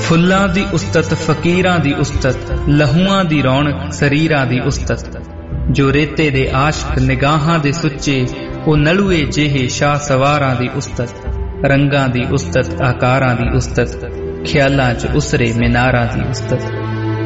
ਫੁੱਲਾਂ ਦੀ ਉਸਤਤ ਫਕੀਰਾਂ ਦੀ ਉਸਤਤ, ਲਹੂਆਂ ਦੀ ਰੌਣਕ ਸਰੀਰਾਂ ਦੀ ਉਸਤਤ। ਜੋ ਰੇਤੇ ਦੇ ਆਸ਼ਕ ਨਿਗਾਹਾਂ ਦੇ ਸੁੱਚੇ, ਉਹ ਨਲੂਏ ਜਿਹੇ ਸ਼ਾਹ ਸਵਾਰਾਂ ਦੀ ਉਸਤਤ। ਰੰਗਾਂ ਦੀ ਉਸਤਤ ਆਕਾਰਾਂ ਦੀ ਉਸਤਤ, ਖਿਆਲਾਂ 'ਚ ਉਸਰੇ ਮਿਨਾਰਾਂ ਦੀ ਉਸਤਤ।